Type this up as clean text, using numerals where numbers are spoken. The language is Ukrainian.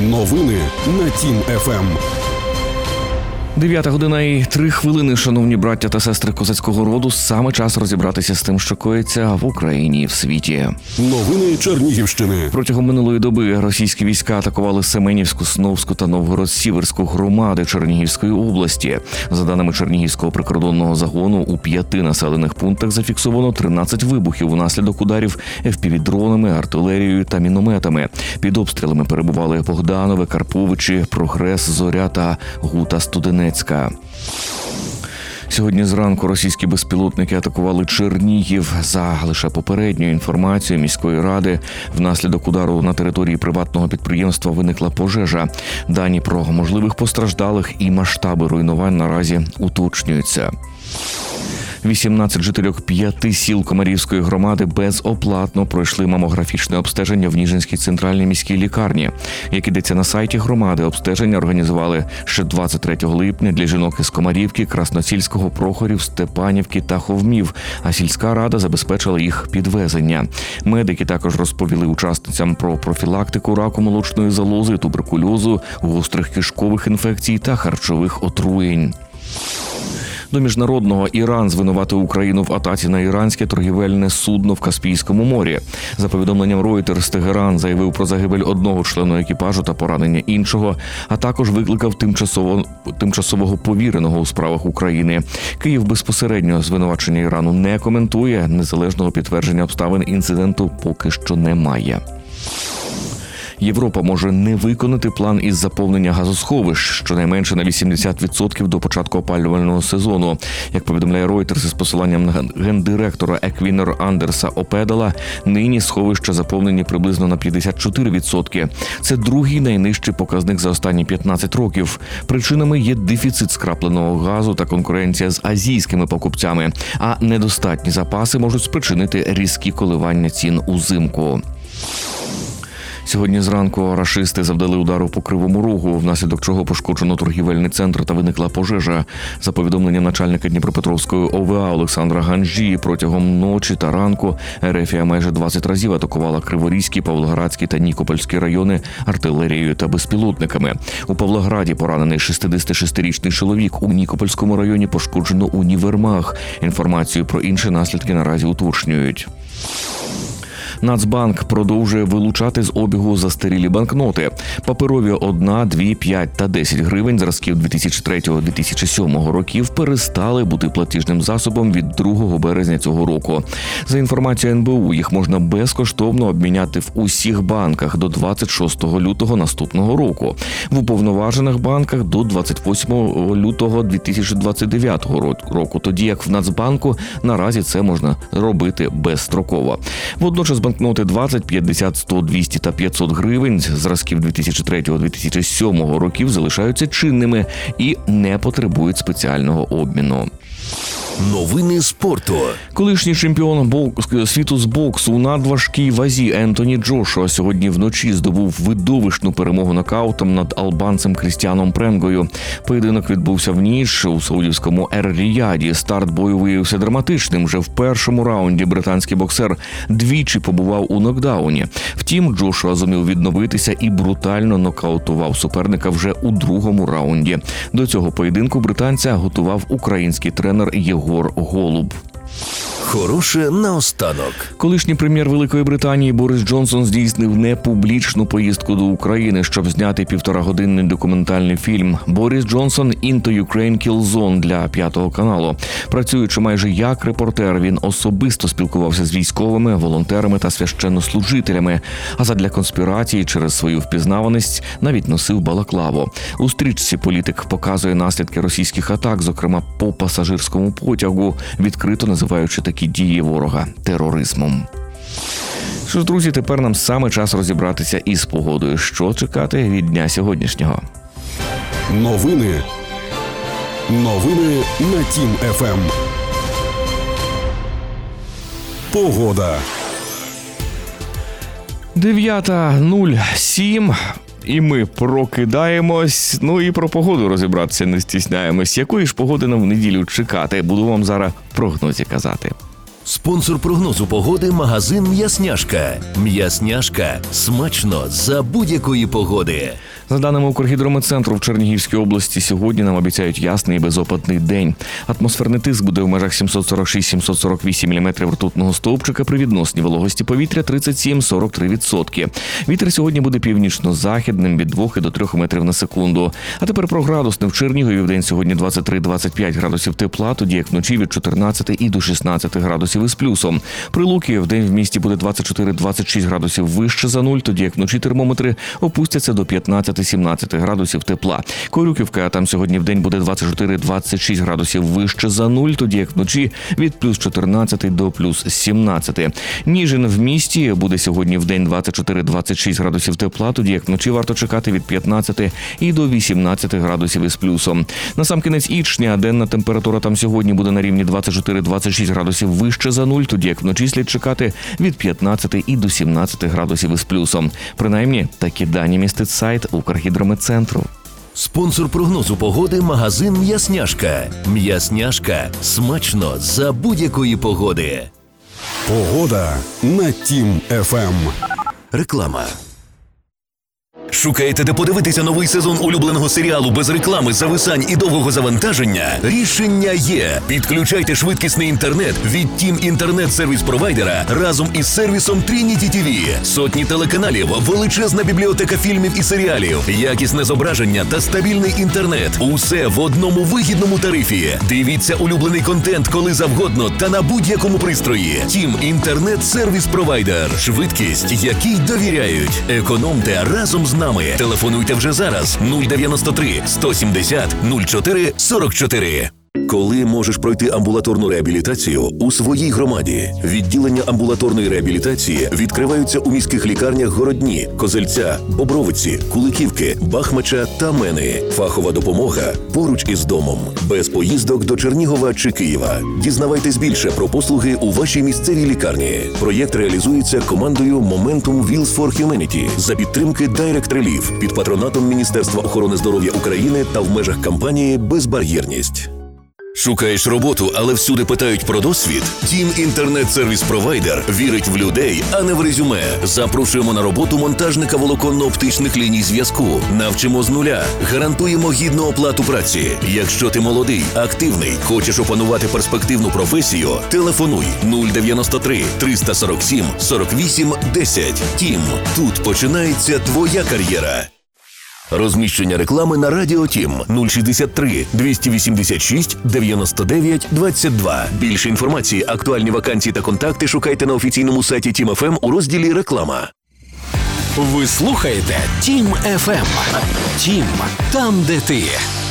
Новини на Тім ФМ. 9 година і 3 хвилини, шановні браття та сестри козацького роду. Саме час розібратися з тим, що коїться в Україні і в світі. Новини Чернігівщини. Протягом минулої доби російські війська атакували Семенівську, Сновську та Новгород-Сіверську громади Чернігівської області. За даними Чернігівського прикордонного загону, у 5 населених пунктах зафіксовано 13 вибухів унаслідок ударів FPV-дронами, артилерією та мінометами. Під обстрілами перебували Богданове, Карповичі, Прогрес, Зоря та Гута Студенецька. Сьогодні зранку російські безпілотники атакували Чернігів. За лише попередньою інформацією міської ради, внаслідок удару на території приватного підприємства виникла пожежа. Дані про можливих постраждалих і масштаби руйнувань наразі уточнюються. 18 жительок 5 сіл Комарівської громади безоплатно пройшли мамографічне обстеження в Ніжинській центральній міській лікарні. Як ідеться на сайті громади, обстеження організували ще 23 липня для жінок із Комарівки, Красносільського, Прохорів, Степанівки та Ховмів, а сільська рада забезпечила їх підвезення. Медики також розповіли учасницям про профілактику раку молочної залози, туберкульозу, гострих кишкових інфекцій та харчових отруєнь. До міжнародного, Іран звинуватив Україну в атаці на іранське торгівельне судно в Каспійському морі. За повідомленням Reuters, Тегеран заявив про загибель одного члена екіпажу та поранення іншого, а також викликав тимчасового повіреного у справах України. Київ безпосередньо звинувачення Ірану не коментує, незалежного підтвердження обставин інциденту поки що немає. Європа може не виконати план із заповнення газосховищ щонайменше на 80% до початку опалювального сезону. Як повідомляє Reuters із посиланням на гендиректора Еквінер Андерса Опедала, нині сховища заповнені приблизно на 54%. Це другий найнижчий показник за останні 15 років. Причинами є дефіцит скрапленого газу та конкуренція з азійськими покупцями, а недостатні запаси можуть спричинити різкі коливання цін узимку. Сьогодні зранку рашисти завдали удару по Кривому Рогу, внаслідок чого пошкоджено торгівельний центр та виникла пожежа. За повідомленням начальника Дніпропетровської ОВА Олександра Ганжі, протягом ночі та ранку РФ майже 20 разів атакувала Криворізький, Павлоградський та Нікопольський райони артилерією та безпілотниками. У Павлограді поранений 66-річний чоловік, у Нікопольському районі пошкоджено універмаг. Інформацію про інші наслідки наразі уточнюють. Нацбанк продовжує вилучати з обігу застарілі банкноти. Паперові 1, 2, 5 та 10 гривень зразків 2003-2007 років перестали бути платіжним засобом від 2 березня цього року. За інформацією НБУ, їх можна безкоштовно обміняти в усіх банках до 26 лютого наступного року. В уповноважених банках до 28 лютого 2029 року, тоді як в Нацбанку наразі це можна робити безстроково. Водночас банкноти 20, 50, 100, 200 та 500 гривень зразків 2003-2007 років залишаються чинними і не потребують спеціального обміну. Новини спорту. Колишній чемпіон світу з боксу у надважкій вазі Ентоні Джошуа сьогодні вночі здобув видовищну перемогу нокаутом над албанцем Крістіаном Пренгою. Поєдинок відбувся в ніч у саудівському Ер-Ріяді. Старт бою виявився драматичним. Вже в першому раунді британський боксер двічі побував у нокдауні. Втім, Джошуа зумів відновитися і брутально нокаутував суперника вже у другому раунді. До цього поєдинку британця готував український тренер Єгор Голуб. Хороше наостанок. Колишній прем'єр Великої Британії Борис Джонсон здійснив непублічну поїздку до України, щоб зняти 1,5-годинний документальний фільм «Борис Джонсон Into Ukraine Kill Zone» для 5-го каналу. Працюючи майже як репортер, він особисто спілкувався з військовими, волонтерами та священнослужителями, а задля конспірації через свою впізнаваність навіть носив балаклаву. У стрічці політик показує наслідки російських атак, зокрема по пасажирському потягу, відкрито називаючи такі дії ворога тероризмом. Що ж, друзі, тепер нам саме час розібратися із погодою. Що чекати від дня сьогоднішнього? Новини на Тім ФМ. Погода. 9:07. І ми прокидаємось. Ну і про погоду розібратися не стісняємось. Якої ж погоди нам в неділю чекати? Буду вам зараз в прогнозі казати. Спонсор прогнозу погоди – магазин «М'ясняшка». «М'ясняшка» – смачно за будь-якої погоди. За даними Укргідрометцентру, в Чернігівській області сьогодні нам обіцяють ясний і безопадний день. Атмосферний тиск буде в межах 746-748 мм ртутного стовпчика при відносній вологості повітря 37-43%. Вітер сьогодні буде північно-західним від 2 до 3 метрів на секунду. А тепер про градусне. В Чернігові в день сьогодні 23-25 градусів тепла, тоді як вночі від 14 і до 16 градусів із плюсом. Прилуки в день в місті буде 24-26 градусів вище за нуль, тоді як вночі термометри опустяться до 15-17 градусів тепла. Корюківка, там сьогодні в день буде 24-26 градусів вище за нуль, тоді як вночі від плюс 14 до плюс 17. Ніжин в місті буде сьогодні в день 24-26 градусів тепла, тоді як вночі варто чекати від 15 і до 18 градусів із плюсом. Насамкінець Ічня, денна температура там сьогодні буде на рівні 24-26 градусів вище за нуль, тоді як вночі слід чекати від 15 і до 17 градусів із плюсом. Принаймні, такі дані містить сайт Укргідрометцентру. Спонсор прогнозу погоди – магазин «М'ясняшка». «М'ясняшка» – смачно за будь-якої погоди. Погода на Тім ФМ. Реклама. Шукаєте, де подивитися новий сезон улюбленого серіалу без реклами, зависань і довгого завантаження? Рішення є. Підключайте швидкісний інтернет від Team інтернет-сервіс-провайдера разом із сервісом Trinity TV. Сотні телеканалів, величезна бібліотека фільмів і серіалів, якісне зображення та стабільний інтернет. Усе в одному вигідному тарифі. Дивіться улюблений контент коли завгодно та на будь-якому пристрої. Team інтернет-сервіс-провайдер. Швидкість, якій довіряють. Економте разом з нами. Телефонуйте вже зараз 093 170 04 44. Коли можеш пройти амбулаторну реабілітацію у своїй громаді? Відділення амбулаторної реабілітації відкриваються у міських лікарнях Городні, Козельця, Бобровиці, Куликівки, Бахмача та Мени. Фахова допомога поруч із домом. Без поїздок до Чернігова чи Києва. Дізнавайтесь більше про послуги у вашій місцевій лікарні. Проєкт реалізується командою Momentum Wheels for Humanity за підтримки Direct Relief під патронатом Міністерства охорони здоров'я України та в межах кампанії «Безбар'єрність». Шукаєш роботу, але всюди питають про досвід? Team інтернет-сервіс-провайдер вірить в людей, а не в резюме. Запрошуємо на роботу монтажника волоконно-оптичних ліній зв'язку. Навчимо з нуля. Гарантуємо гідну оплату праці. Якщо ти молодий, активний, хочеш опанувати перспективну професію, телефонуй 093 347 48 10. Team. Тут починається твоя кар'єра. Розміщення реклами на Радіо Тім 063 286 99 22. Більше інформації, актуальні вакансії та контакти шукайте на офіційному сайті Тім ФМ у розділі «Реклама». Ви слухаєте Тім ФМ. Тім – там, де ти.